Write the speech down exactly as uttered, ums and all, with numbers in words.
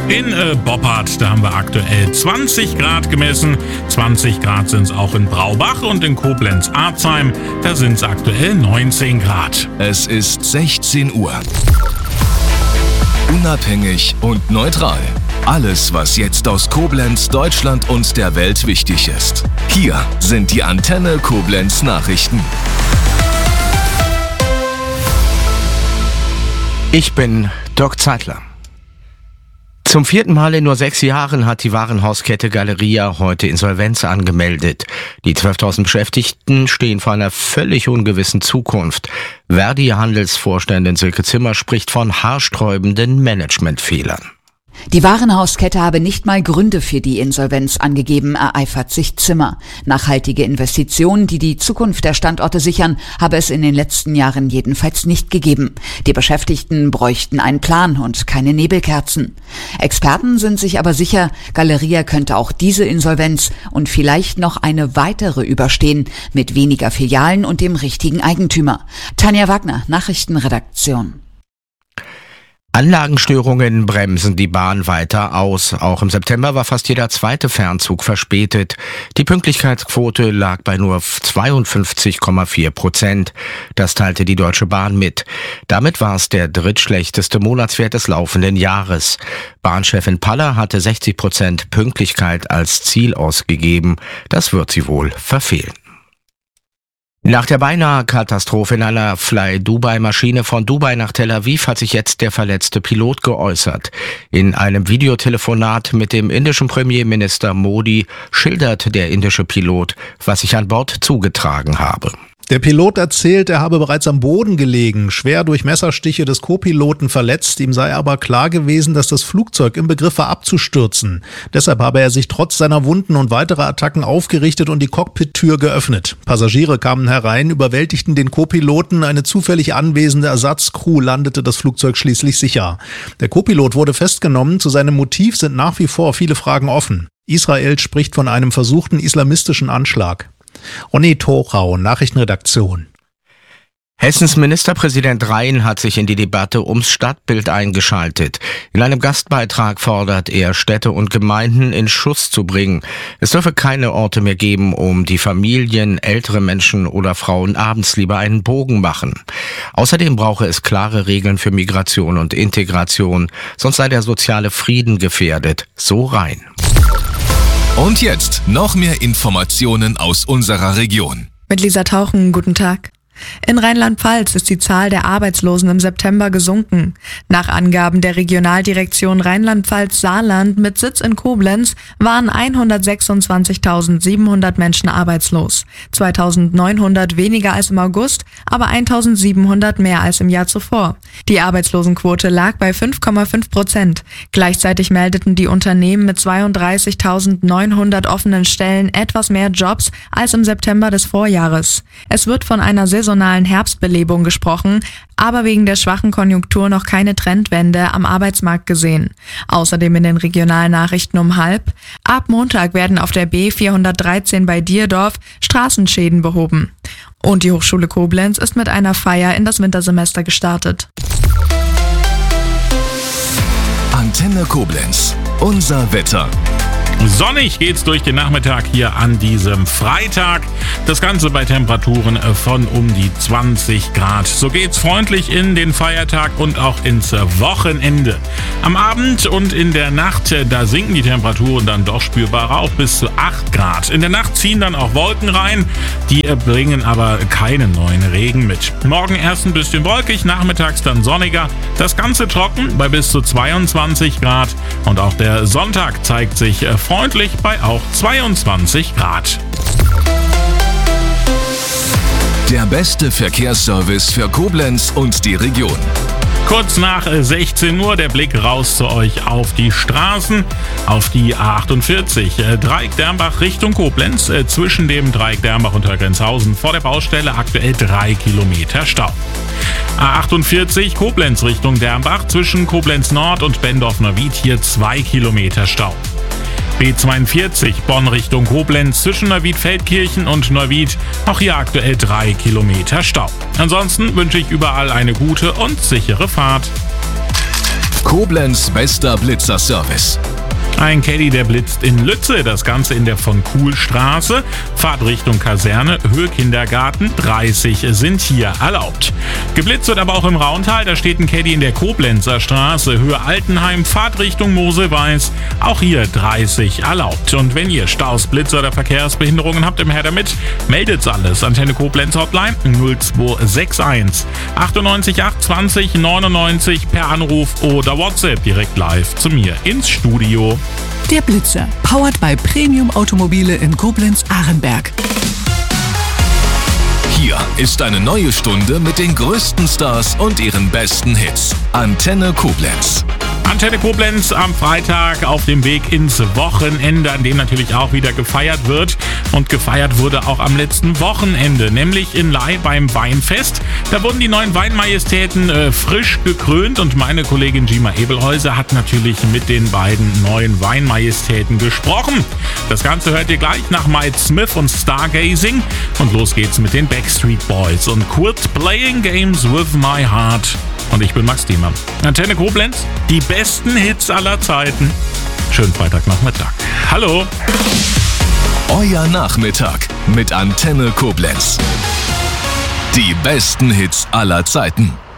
In äh, Boppard, da haben wir aktuell zwanzig Grad gemessen. zwanzig Grad sind es auch in Braubach und in Koblenz-Arzheim. Da sind es aktuell neunzehn Grad. Es ist sechzehn Uhr. Unabhängig und neutral. Alles, was jetzt aus Koblenz, Deutschland und der Welt wichtig ist. Hier sind die Antenne Koblenz Nachrichten. Ich bin Dirk Zeitler. Zum vierten Mal in nur sechs Jahren hat die Warenhauskette Galeria heute Insolvenz angemeldet. Die zwölftausend Beschäftigten stehen vor einer völlig ungewissen Zukunft. Verdi-Handelsvorständin Silke Zimmer spricht von haarsträubenden Managementfehlern. Die Warenhauskette habe nicht mal Gründe für die Insolvenz angegeben, ereifert sich Zimmer. Nachhaltige Investitionen, die die Zukunft der Standorte sichern, habe es in den letzten Jahren jedenfalls nicht gegeben. Die Beschäftigten bräuchten einen Plan und keine Nebelkerzen. Experten sind sich aber sicher, Galeria könnte auch diese Insolvenz und vielleicht noch eine weitere überstehen, mit weniger Filialen und dem richtigen Eigentümer. Tanja Wagner, Nachrichtenredaktion. Anlagenstörungen bremsen die Bahn weiter aus. Auch im September war fast jeder zweite Fernzug verspätet. Die Pünktlichkeitsquote lag bei nur zweiundfünfzig Komma vier Prozent. Das teilte die Deutsche Bahn mit. Damit war es der drittschlechteste Monatswert des laufenden Jahres. Bahnchefin Paller hatte sechzig Prozent Pünktlichkeit als Ziel ausgegeben. Das wird sie wohl verfehlen. Nach der beinahe Katastrophe in einer Fly-Dubai-Maschine von Dubai nach Tel Aviv hat sich jetzt der verletzte Pilot geäußert. In einem Videotelefonat mit dem indischen Premierminister Modi schildert der indische Pilot, was sich an Bord zugetragen habe. Der Pilot erzählt, er habe bereits am Boden gelegen, schwer durch Messerstiche des Co-Piloten verletzt. Ihm sei aber klar gewesen, dass das Flugzeug im Begriff war abzustürzen. Deshalb habe er sich trotz seiner Wunden und weiterer Attacken aufgerichtet und die Cockpit-Tür geöffnet. Passagiere kamen herein, überwältigten den Co-Piloten. Eine zufällig anwesende Ersatzcrew landete das Flugzeug schließlich sicher. Der Co-Pilot wurde festgenommen. Zu seinem Motiv sind nach wie vor viele Fragen offen. Israel spricht von einem versuchten islamistischen Anschlag. Ronny Thorau, Nachrichtenredaktion. Hessens Ministerpräsident Rhein hat sich in die Debatte ums Stadtbild eingeschaltet. In einem Gastbeitrag fordert er, Städte und Gemeinden in Schuss zu bringen. Es dürfe keine Orte mehr geben, um die Familien, ältere Menschen oder Frauen abends lieber einen Bogen machen. Außerdem brauche es klare Regeln für Migration und Integration, sonst sei der soziale Frieden gefährdet. So Rhein. Und jetzt noch mehr Informationen aus unserer Region. Mit Lisa Tauchen, guten Tag. In Rheinland-Pfalz ist die Zahl der Arbeitslosen im September gesunken. Nach Angaben der Regionaldirektion Rheinland-Pfalz-Saarland mit Sitz in Koblenz waren hundertsechsundzwanzigtausendsiebenhundert Menschen arbeitslos. zweitausendneunhundert weniger als im August, aber eintausendsiebenhundert mehr als im Jahr zuvor. Die Arbeitslosenquote lag bei fünf Komma fünf Prozent. Gleichzeitig meldeten die Unternehmen mit zweiunddreißigtausendneunhundert offenen Stellen etwas mehr Jobs als im September des Vorjahres. Es wird von einer saisonalen Herbstbelebung gesprochen, aber wegen der schwachen Konjunktur noch keine Trendwende am Arbeitsmarkt gesehen. Außerdem in den Regionalnachrichten um halb. Ab Montag werden auf der B vierhundertdreizehn bei Dierdorf Straßenschäden behoben. Und die Hochschule Koblenz ist mit einer Feier in das Wintersemester gestartet. Antenne Koblenz, unser Wetter. Sonnig geht's durch den Nachmittag hier an diesem Freitag. Das Ganze bei Temperaturen von um die zwanzig Grad. So geht's freundlich in den Feiertag und auch ins Wochenende. Am Abend und in der Nacht, da sinken die Temperaturen dann doch spürbar auf bis zu acht Grad. In der Nacht ziehen dann auch Wolken rein. Die bringen aber keinen neuen Regen mit. Morgen erst ein bisschen wolkig, nachmittags dann sonniger. Das Ganze trocken bei bis zu zweiundzwanzig Grad. Und auch der Sonntag zeigt sich freundlich bei auch zweiundzwanzig Grad. Der beste Verkehrsservice für Koblenz und die Region. Kurz nach sechzehn Uhr der Blick raus zu euch auf die Straßen, auf die A achtundvierzig, Dreieck Dernbach Richtung Koblenz, zwischen dem Dreieck Dernbach und Hörgrenzhausen vor der Baustelle aktuell drei Kilometer Stau. A achtundvierzig Koblenz Richtung Dernbach, zwischen Koblenz Nord und Bendorf-Neuwied hier zwei Kilometer Stau. B zweiundvierzig Bonn Richtung Koblenz, zwischen Neuwied-Feldkirchen und Neuwied, auch hier aktuell drei Kilometer Stau. Ansonsten wünsche ich überall eine gute und sichere Fahrt. Koblenz bester Blitzerservice. Ein Caddy, der blitzt in Lütze, das Ganze in der von Kuhlstraße. Fahrt Richtung Kaserne, Höhe Kindergarten, dreißig sind hier erlaubt. Geblitzt wird aber auch im Rauntal, da steht ein Caddy in der Koblenzer Straße, Höhe Altenheim, Fahrt Richtung Mosel-Weiß, auch hier dreißig erlaubt. Und wenn ihr Staus, Blitzer oder Verkehrsbehinderungen habt, im Her damit, meldet's alles. Antenne Koblenz Hotline null zwei sechs eins achtundneunzig acht zwanzig neunundneunzig per Anruf oder WhatsApp direkt live zu mir ins Studio. Der Blitzer, powered by Premium Automobile in Koblenz-Arenberg. Hier ist eine neue Stunde mit den größten Stars und ihren besten Hits. Antenne Koblenz. Antenne Koblenz am Freitag auf dem Weg ins Wochenende, an dem natürlich auch wieder gefeiert wird. Und gefeiert wurde auch am letzten Wochenende, nämlich in Ley beim Weinfest. Da wurden die neuen Weinmajestäten äh, frisch gekrönt und meine Kollegin Gima Ebelhäuser hat natürlich mit den beiden neuen Weinmajestäten gesprochen. Das Ganze hört ihr gleich nach Mike Smith und Stargazing. Und los geht's mit den Backstreet Boys und Quit Playing Games with My Heart. Und ich bin Max Diemer. Antenne Koblenz, die besten Hits aller Zeiten. Schönen Freitagnachmittag. Hallo. Euer Nachmittag mit Antenne Koblenz. Die besten Hits aller Zeiten.